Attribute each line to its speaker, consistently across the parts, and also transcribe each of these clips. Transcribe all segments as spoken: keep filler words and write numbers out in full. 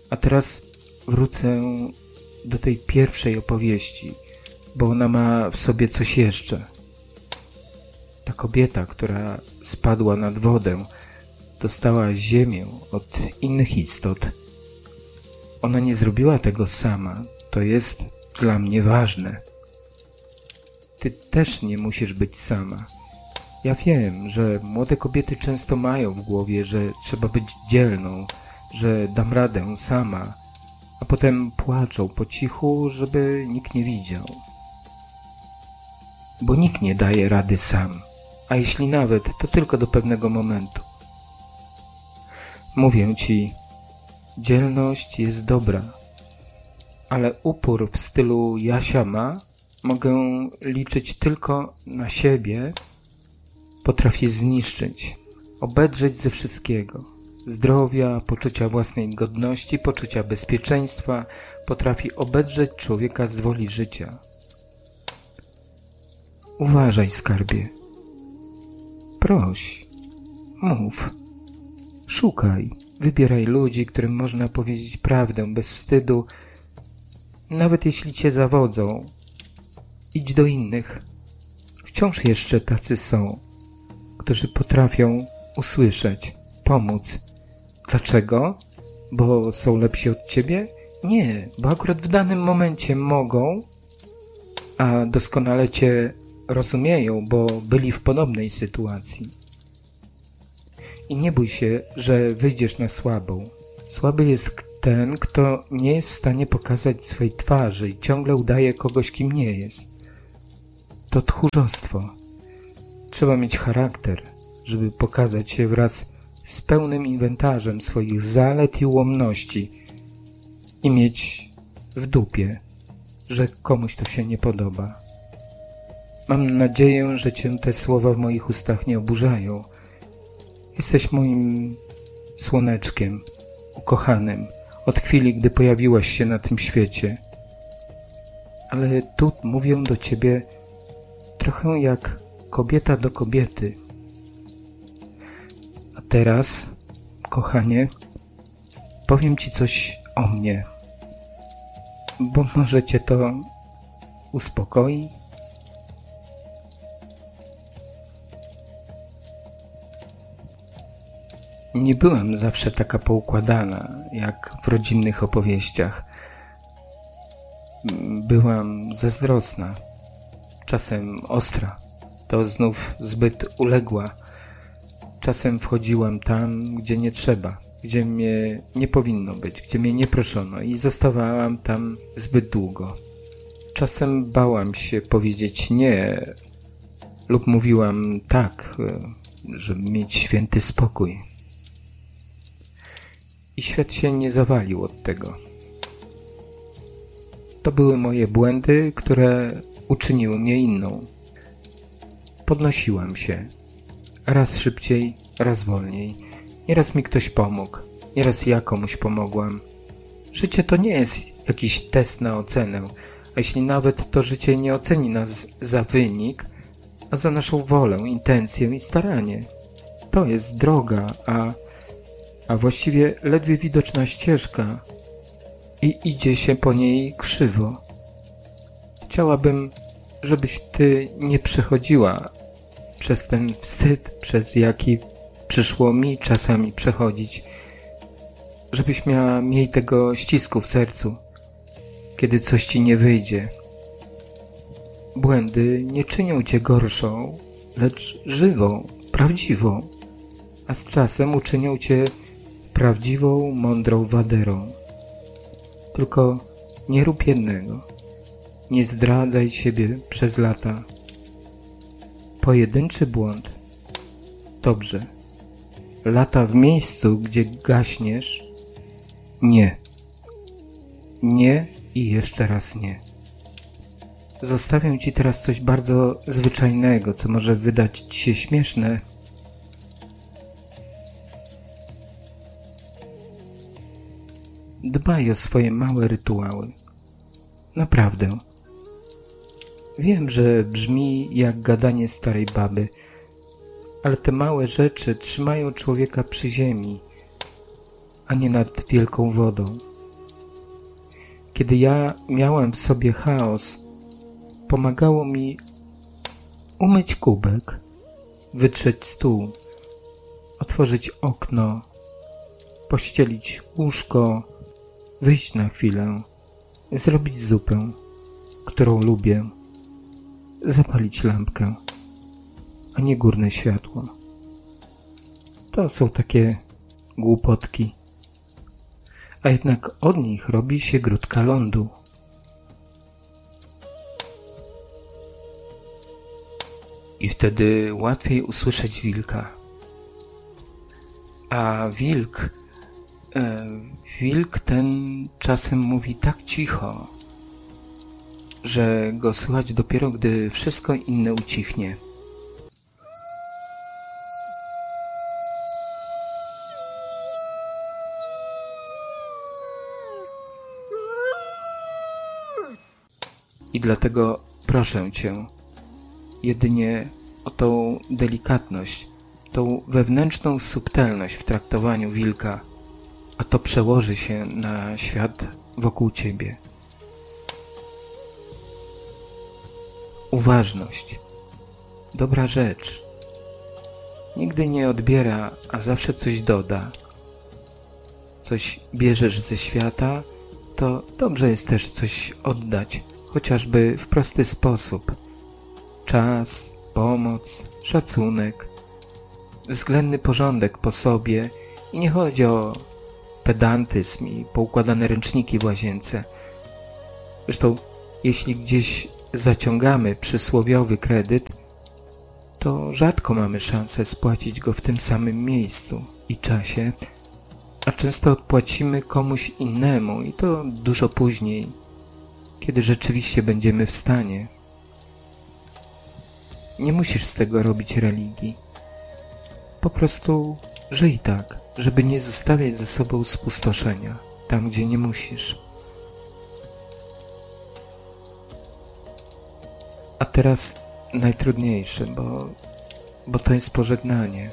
Speaker 1: A teraz wrócę do tej pierwszej opowieści, bo ona ma w sobie coś jeszcze. Ta kobieta, która spadła nad wodę, dostała ziemię od innych istot. Ona nie zrobiła tego sama. To jest dla mnie ważne. Ty też nie musisz być sama. Ja wiem, że młode kobiety często mają w głowie, że trzeba być dzielną, że dam radę sama, a potem płaczą po cichu, żeby nikt nie widział. Bo nikt nie daje rady sam, a jeśli nawet, to tylko do pewnego momentu. Mówię ci, dzielność jest dobra, ale upór w stylu Jasia ma, mogę liczyć tylko na siebie, potrafię zniszczyć, obedrzeć ze wszystkiego. Zdrowia, poczucia własnej godności, poczucia bezpieczeństwa, potrafi obedrzeć człowieka z woli życia. Uważaj, skarbie. Proś, mów, szukaj, wybieraj ludzi, którym można powiedzieć prawdę bez wstydu, nawet jeśli cię zawodzą. Idź do innych. Wciąż jeszcze tacy są, którzy potrafią usłyszeć, pomóc. Dlaczego? Bo są lepsi od ciebie? Nie, bo akurat w danym momencie mogą, a doskonale cię rozumieją, bo byli w podobnej sytuacji. I nie bój się, że wyjdziesz na słabą. Słaby jest ten, kto nie jest w stanie pokazać swej twarzy i ciągle udaje kogoś, kim nie jest. To tchórzostwo. Trzeba mieć charakter, żeby pokazać się wraz z pełnym inwentarzem swoich zalet i ułomności i mieć w dupie, że komuś to się nie podoba. Mam nadzieję, że cię te słowa w moich ustach nie oburzają. Jesteś moim słoneczkiem, ukochanym, od chwili, gdy pojawiłaś się na tym świecie. Ale tu mówię do ciebie trochę jak kobieta do kobiety. A teraz, kochanie, powiem ci coś o mnie, bo może cię to uspokoi. Nie byłam zawsze taka poukładana, jak w rodzinnych opowieściach. Byłam zazdrosna, czasem ostra, to znów zbyt uległa. Czasem wchodziłam tam, gdzie nie trzeba, gdzie mnie nie powinno być, gdzie mnie nie proszono i zostawałam tam zbyt długo. Czasem bałam się powiedzieć nie lub mówiłam tak, żeby mieć święty spokój. I świat się nie zawalił od tego. To były moje błędy, które uczyniły mnie inną. Podnosiłam się. Raz szybciej, raz wolniej. Nieraz mi ktoś pomógł, nieraz ja komuś pomogłam. Życie to nie jest jakiś test na ocenę, a jeśli nawet to życie nie oceni nas za wynik, a za naszą wolę, intencję i staranie. To jest droga, a, a właściwie ledwie widoczna ścieżka i idzie się po niej krzywo. Chciałabym, żebyś ty nie przechodziła przez ten wstyd, przez jaki przyszło mi czasami przechodzić, żebyś miała mniej tego ścisku w sercu, kiedy coś ci nie wyjdzie. Błędy nie czynią cię gorszą, lecz żywą, prawdziwą, a z czasem uczynią cię prawdziwą, mądrą waderą. Tylko nie rób jednego. Nie zdradzaj siebie przez lata. Pojedynczy błąd. Dobrze. Lata w miejscu, gdzie gaśniesz. Nie. Nie i jeszcze raz nie. Zostawię ci teraz coś bardzo zwyczajnego, co może wydać ci się śmieszne. Dbaj o swoje małe rytuały. Naprawdę. Wiem, że brzmi jak gadanie starej baby, ale te małe rzeczy trzymają człowieka przy ziemi, a nie nad wielką wodą. Kiedy ja miałem w sobie chaos, pomagało mi umyć kubek, wytrzeć stół, otworzyć okno, pościelić łóżko, wyjść na chwilę, zrobić zupę, którą lubię, zapalić lampkę, a nie górne światło. To są takie głupotki, a jednak od nich robi się grudka lądu. I wtedy łatwiej usłyszeć wilka. A wilk, e, wilk ten czasem mówi tak cicho, że go słychać dopiero, gdy wszystko inne ucichnie. I dlatego proszę Cię jedynie o tą delikatność, tą wewnętrzną subtelność w traktowaniu wilka, a to przełoży się na świat wokół Ciebie. Uważność. Dobra rzecz. Nigdy nie odbiera, a zawsze coś doda. Coś bierzesz ze świata, to dobrze jest też coś oddać, chociażby w prosty sposób. Czas, pomoc, szacunek, względny porządek po sobie i nie chodzi o pedantyzm i poukładane ręczniki w łazience. Zresztą, jeśli gdzieś zaciągamy przysłowiowy kredyt, to rzadko mamy szansę spłacić go w tym samym miejscu i czasie, a często odpłacimy komuś innemu i to dużo później, kiedy rzeczywiście będziemy w stanie. Nie musisz z tego robić religii. Po prostu żyj tak, żeby nie zostawiać ze sobą spustoszenia, tam gdzie nie musisz. A teraz najtrudniejsze, bo, bo to jest pożegnanie.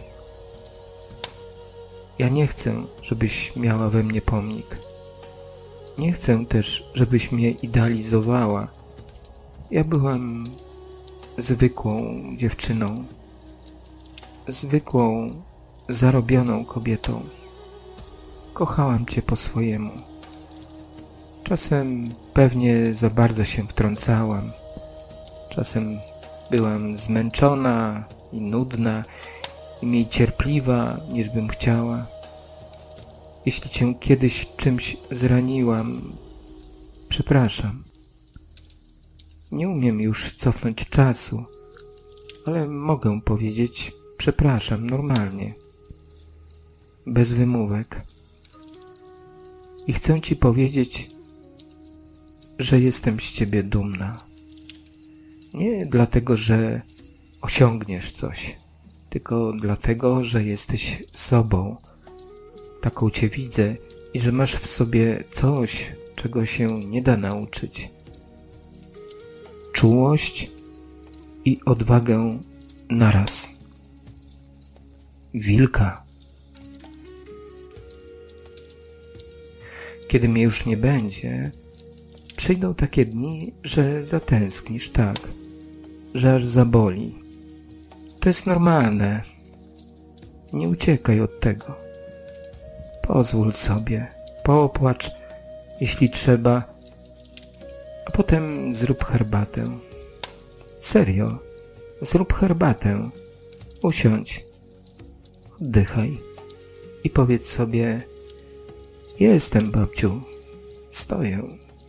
Speaker 1: Ja nie chcę, żebyś miała we mnie pomnik. Nie chcę też, żebyś mnie idealizowała. Ja byłem zwykłą dziewczyną, zwykłą, zarobioną kobietą. Kochałam Cię po swojemu. Czasem pewnie za bardzo się wtrącałam. Czasem byłam zmęczona i nudna i mniej cierpliwa, niż bym chciała. Jeśli Cię kiedyś czymś zraniłam, przepraszam. Nie umiem już cofnąć czasu, ale mogę powiedzieć przepraszam normalnie, bez wymówek. I chcę Ci powiedzieć, że jestem z Ciebie dumna. Nie dlatego, że osiągniesz coś, tylko dlatego, że jesteś sobą. Taką Cię widzę i że masz w sobie coś, czego się nie da nauczyć. Czułość i odwagę naraz. Wilka. Kiedy mnie już nie będzie, przyjdą takie dni, że zatęsknisz tak, że aż zaboli. To jest normalne. Nie uciekaj od tego. Pozwól sobie, popłacz, jeśli trzeba, a potem zrób herbatę. Serio, zrób herbatę. Usiądź, oddychaj i powiedz sobie: jestem, babciu, stoję.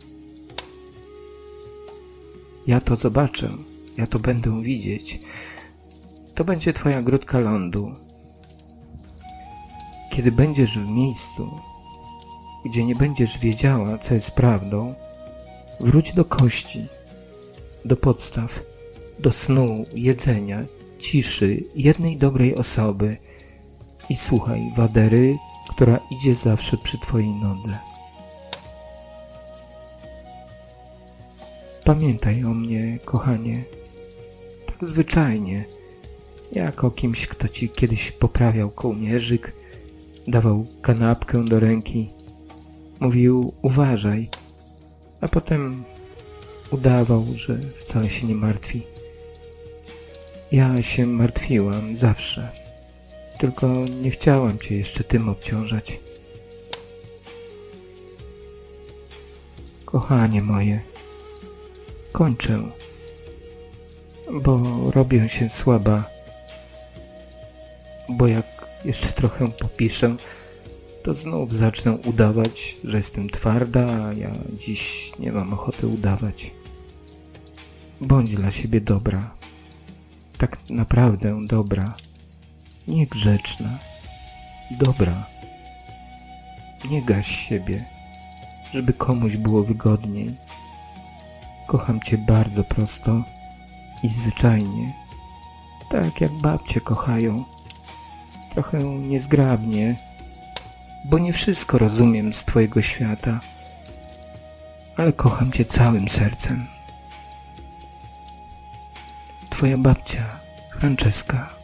Speaker 1: Ja to zobaczę, ja to będę widzieć. To będzie Twoja grudka lądu. Kiedy będziesz w miejscu, gdzie nie będziesz wiedziała, co jest prawdą, wróć do kości, do podstaw, do snu, jedzenia, ciszy, jednej dobrej osoby i słuchaj wadery, która idzie zawsze przy Twojej nodze. Pamiętaj o mnie, kochanie, tak zwyczajnie, jak o kimś, kto Ci kiedyś poprawiał kołnierzyk, dawał kanapkę do ręki, mówił: uważaj, a potem udawał, że wcale się nie martwi. Ja się martwiłam zawsze, tylko nie chciałam cię jeszcze tym obciążać. Kochanie moje, kończę, bo robię się słaba, bo jak jeszcze trochę popiszę, to znów zacznę udawać, że jestem twarda, a ja dziś nie mam ochoty udawać. Bądź dla siebie dobra, tak naprawdę dobra, niegrzeczna, dobra. Nie gaś siebie, żeby komuś było wygodniej. Kocham cię bardzo prosto i zwyczajnie, tak jak babcie kochają. Trochę niezgrabnie, bo nie wszystko rozumiem z twojego świata, ale kocham cię całym sercem. Twoja babcia, Franceska.